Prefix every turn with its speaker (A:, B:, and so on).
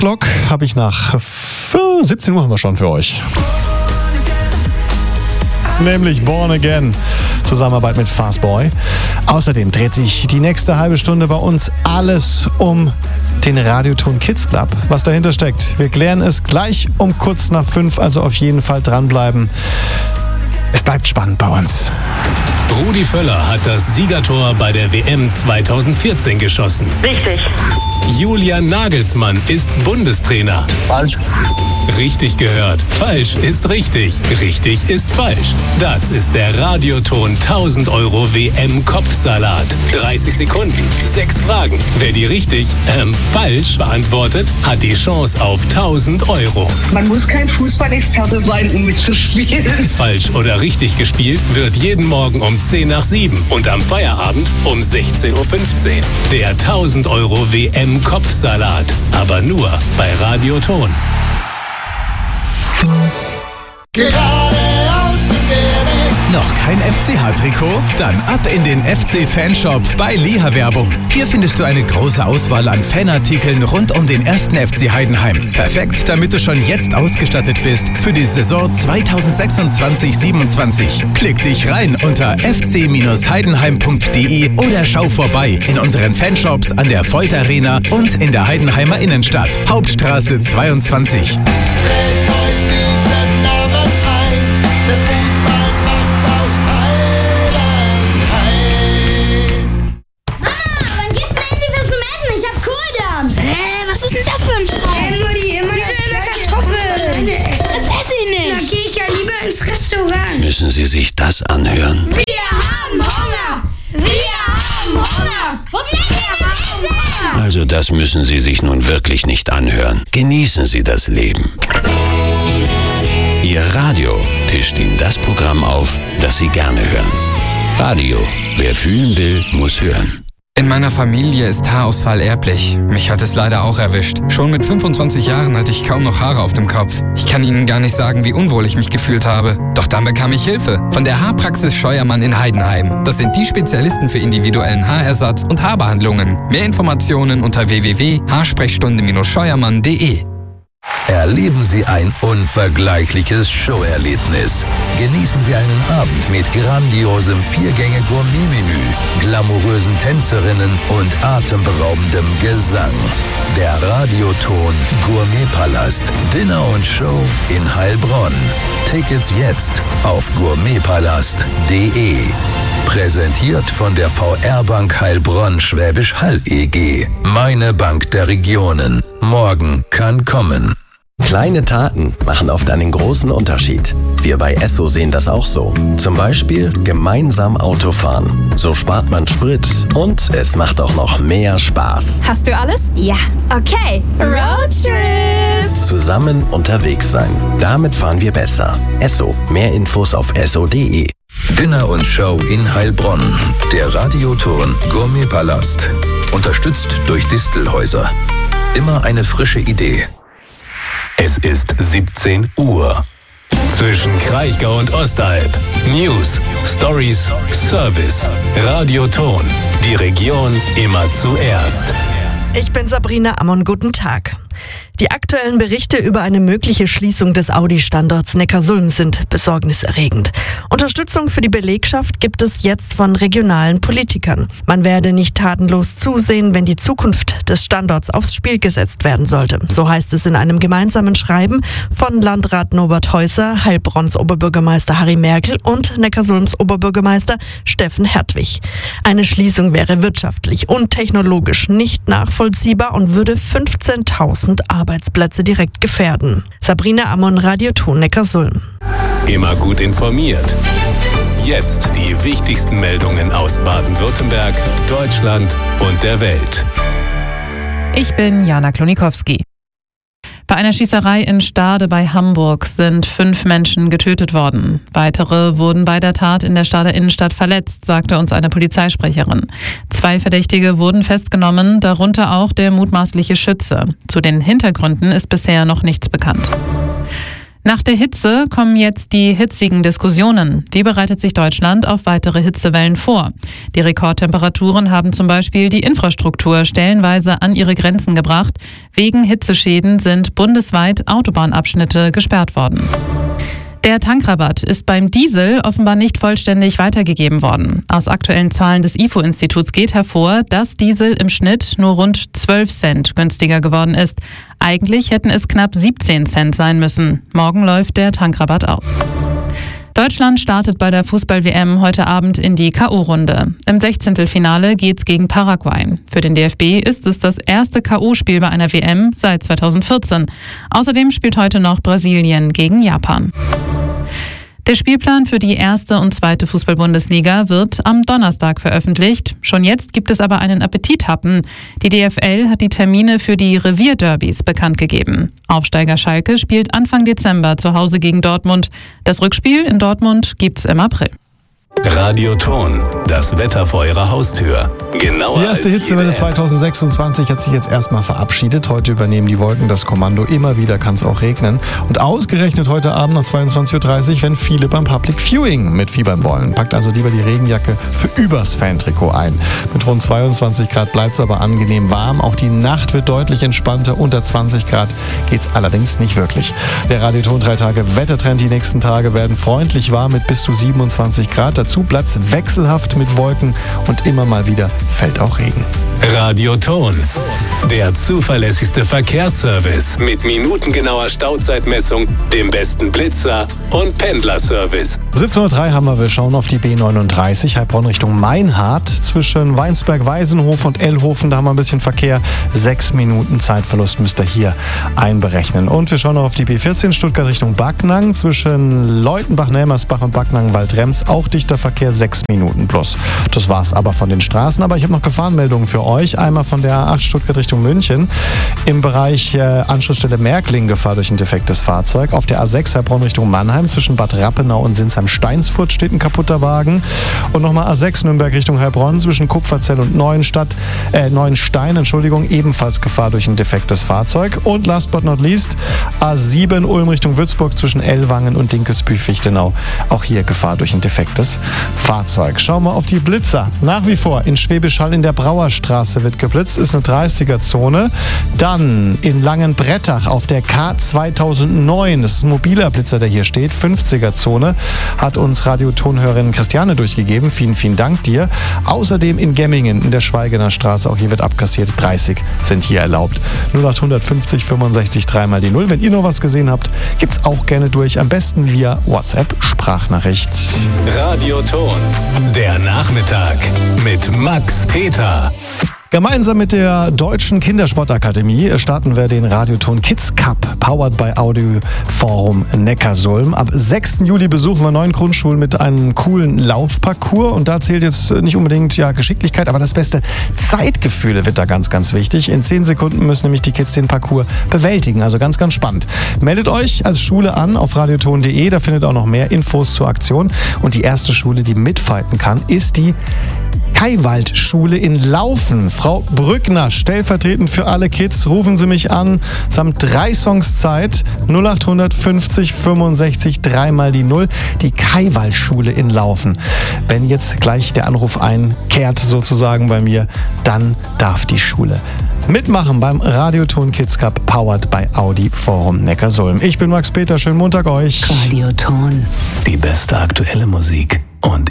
A: Rockblock habe ich nach 17 Uhr haben wir schon für euch. Nämlich Born Again. Zusammenarbeit mit Fastboy. Außerdem dreht sich die nächste halbe Stunde bei uns alles um den Radioton Kids Club. Was dahinter steckt, wir klären es gleich um kurz nach 5, also auf jeden Fall dranbleiben. Es bleibt spannend bei uns.
B: Rudi Völler hat das Siegertor bei der WM 2014 geschossen.
C: Richtig.
B: Julian Nagelsmann ist Bundestrainer.
D: Falsch.
B: Richtig gehört. Falsch ist richtig. Richtig ist falsch. Das ist der Radioton 1000 € WM-Kopfsalat. 30 Sekunden, 6 Fragen. Wer die richtig, falsch beantwortet, hat die Chance auf 1000 €.
C: Man muss kein Fußballexperte sein, um mitzuspielen.
B: Falsch oder richtig gespielt wird jeden Morgen um 10 nach 7 und am Feierabend um 16:15 Uhr. Der 1000 € WM-Kopfsalat. Aber nur bei Radioton.
E: Noch kein FCH-Trikot? Dann ab in den FC-Fanshop bei Liha Werbung. Hier findest du eine große Auswahl an Fanartikeln rund um den 1. FC Heidenheim. Perfekt, damit du schon jetzt ausgestattet bist für die Saison 2026/27. Klick dich rein unter fc-heidenheim.de oder schau vorbei in unseren Fanshops an der Volt Arena und in der Heidenheimer Innenstadt. Hauptstraße 22.
F: Müssen Sie sich das anhören?
G: Wir haben Hunger! Wir haben Hunger! Wo bleibt denn das Essen?
F: Also das müssen Sie sich nun wirklich nicht anhören. Genießen Sie das Leben. Ihr Radio tischt Ihnen das Programm auf, das Sie gerne hören. Radio. Wer fühlen will, muss hören.
H: In meiner Familie ist Haarausfall erblich. Mich hat es leider auch erwischt. Schon mit 25 Jahren hatte ich kaum noch Haare auf dem Kopf. Ich kann Ihnen gar nicht sagen, wie unwohl ich mich gefühlt habe. Doch dann bekam ich Hilfe von der Haarpraxis Scheuermann in Heidenheim. Das sind die Spezialisten für individuellen Haarersatz und Haarbehandlungen. Mehr Informationen unter www.haarsprechstunde-scheuermann.de.
I: Erleben Sie ein unvergleichliches Showerlebnis. Genießen Sie einen Abend mit grandiosem 4-Gänge-Gourmet-Menü, glamourösen Tänzerinnen und atemberaubendem Gesang. Der Radioton Gourmetpalast. Dinner und Show in Heilbronn. Tickets jetzt auf gourmetpalast.de. Präsentiert von der VR Bank Heilbronn Schwäbisch Hall EG. Meine Bank der Regionen. Morgen kann kommen.
J: Kleine Taten machen oft einen großen Unterschied. Wir bei Esso sehen das auch so. Zum Beispiel gemeinsam Auto fahren. So spart man Sprit und es macht auch noch mehr Spaß.
K: Hast du alles? Ja. Okay. Roadtrip!
J: Zusammen unterwegs sein. Damit fahren wir besser. Esso. Mehr Infos auf esso.de.
I: Dinner und Show in Heilbronn. Der Radioton Gourmetpalast. Unterstützt durch Distelhäuser. Immer eine frische Idee.
B: Es ist 17 Uhr. Zwischen Kraichgau und Ostalb. News, Stories, Service. Radioton. Die Region immer zuerst.
L: Ich bin Sabrina Ammon, guten Tag. Die aktuellen Berichte über eine mögliche Schließung des Audi-Standorts Neckarsulm sind besorgniserregend. Unterstützung für die Belegschaft gibt es jetzt von regionalen Politikern. Man werde nicht tatenlos zusehen, wenn die Zukunft des Standorts aufs Spiel gesetzt werden sollte. So heißt es in einem gemeinsamen Schreiben von Landrat Norbert Häuser, Heilbronns Oberbürgermeister Harry Merkel und Neckarsulms Oberbürgermeister Steffen Hertwig. Eine Schließung wäre wirtschaftlich und technologisch nicht nachvollziehbar und würde 15.000 Arbeitsplätze direkt gefährden. Sabrina Ammon, Radioton Neckarsulm.
B: Immer gut informiert. Jetzt die wichtigsten Meldungen aus Baden-Württemberg, Deutschland und der Welt.
M: Ich bin Jana Klonikowski. Bei einer Schießerei in Stade bei Hamburg sind 5 Menschen getötet worden. Weitere wurden bei der Tat in der Stader Innenstadt verletzt, sagte uns eine Polizeisprecherin. 2 Verdächtige wurden festgenommen, darunter auch der mutmaßliche Schütze. Zu den Hintergründen ist bisher noch nichts bekannt. Nach der Hitze kommen jetzt die hitzigen Diskussionen. Wie bereitet sich Deutschland auf weitere Hitzewellen vor? Die Rekordtemperaturen haben zum Beispiel die Infrastruktur stellenweise an ihre Grenzen gebracht. Wegen Hitzeschäden sind bundesweit Autobahnabschnitte gesperrt worden. Der Tankrabatt ist beim Diesel offenbar nicht vollständig weitergegeben worden. Aus aktuellen Zahlen des IFO-Instituts geht hervor, dass Diesel im Schnitt nur rund 12 Cent günstiger geworden ist. Eigentlich hätten es knapp 17 Cent sein müssen. Morgen läuft der Tankrabatt aus. Deutschland startet bei der Fußball-WM heute Abend in die K.O.-Runde. Im 16. geht's gegen Paraguay. Für den DFB ist es das erste K.O.-Spiel bei einer WM seit 2014. Außerdem spielt heute noch Brasilien gegen Japan. Der Spielplan für die erste und zweite Fußball-Bundesliga wird am Donnerstag veröffentlicht. Schon jetzt gibt es aber einen Appetithappen. Die DFL hat die Termine für die Revierderbys bekannt gegeben. Aufsteiger Schalke spielt Anfang Dezember zu Hause gegen Dortmund. Das Rückspiel in Dortmund gibt's im April.
B: Radioton, das Wetter vor Ihrer Haustür. Genauer
A: Die erste Hitzewelle 2026 hat sich jetzt erstmal verabschiedet. Heute übernehmen die Wolken das Kommando. Immer wieder kann es auch regnen. Und ausgerechnet heute Abend nach 22.30 Uhr, wenn viele beim Public Viewing mitfiebern wollen. Packt also lieber die Regenjacke für übers Fantrikot ein. Mit rund 22 Grad bleibt es aber angenehm warm. Auch die Nacht wird deutlich entspannter. Unter 20 Grad geht es allerdings nicht wirklich. Der Radioton 3 Tage Wettertrend. Die nächsten Tage werden freundlich warm mit bis zu 27 Grad. Dazu bleibt es wechselhaft mit Wolken und immer mal wieder fällt auch Regen.
B: Radioton, der zuverlässigste Verkehrsservice mit minutengenauer Stauzeitmessung, dem besten Blitzer und Pendlerservice.
A: 17:03 Uhr haben wir schauen auf die B39, Heilbronn Richtung Meinhardt. Zwischen Weinsberg-Weisenhof und Ellhofen, da haben wir ein bisschen Verkehr. 6 Minuten Zeitverlust müsst ihr hier einberechnen. Und wir schauen noch auf die B14 Stuttgart Richtung Backnang. Zwischen Leutenbach, Nelmersbach und Backnang-Waldrems auch dichter Verkehr, 6 Minuten plus. Das war's aber von den Straßen. Aber ich habe noch Gefahrenmeldungen für euch. Einmal von der A8 Stuttgart Richtung München. Im Bereich Anschlussstelle Märkling Gefahr durch ein defektes Fahrzeug. Auf der A6 Heilbronn Richtung Mannheim zwischen Bad Rappenau und Sinsheim-Steinsfurt steht ein kaputter Wagen. Und nochmal A6 Nürnberg Richtung Heilbronn zwischen Kupferzell und Neuenstein, ebenfalls Gefahr durch ein defektes Fahrzeug. Und last but not least A7 Ulm Richtung Würzburg zwischen Ellwangen und Dinkelsbühl-Fichtenau. Auch hier Gefahr durch ein defektes Fahrzeug. Schauen wir auf die Blitzer. Nach wie vor in Schwäbisch Hall in der Brauerstraße wird geblitzt, ist eine 30er-Zone. Dann in Langenbrettach auf der K2009, das ist ein mobiler Blitzer, der hier steht, 50er-Zone, hat uns Radiotonhörerin Christiane durchgegeben. Vielen, vielen Dank dir. Außerdem in Gemmingen in der Schweigener Straße, auch hier wird abkassiert, 30 sind hier erlaubt. 0850 65 3 mal die 0. Wenn ihr noch was gesehen habt, gibt's auch gerne durch, am besten via WhatsApp-Sprachnachricht.
B: Radioton, der Nachmittag mit Max Peter.
A: Gemeinsam mit der Deutschen Kindersportakademie starten wir den Radioton Kids Cup, powered by Audioforum Neckarsulm. Ab 6. Juli besuchen wir 9 Grundschulen mit einem coolen Laufparcours. Und da zählt jetzt nicht unbedingt Geschicklichkeit, aber das beste Zeitgefühl wird da ganz, ganz wichtig. In 10 Sekunden müssen nämlich die Kids den Parcours bewältigen. Also ganz, ganz spannend. Meldet euch als Schule an auf radioton.de, da findet auch noch mehr Infos zur Aktion. Und die erste Schule, die mitfighten kann, ist die Kaiwald-Schule in Laufen. Frau Brückner, stellvertretend für alle Kids, rufen Sie mich an. Sie haben 3 Songs Zeit. 0850 65 3 mal die 0. Die Kaiwald-Schule in Laufen. Wenn jetzt gleich der Anruf einkehrt sozusagen bei mir, dann darf die Schule mitmachen beim Radioton Kids Cup, powered by Audioforum Neckarsulm. Ich bin Max Peter, schönen Montag euch.
F: Radioton, die beste aktuelle Musik und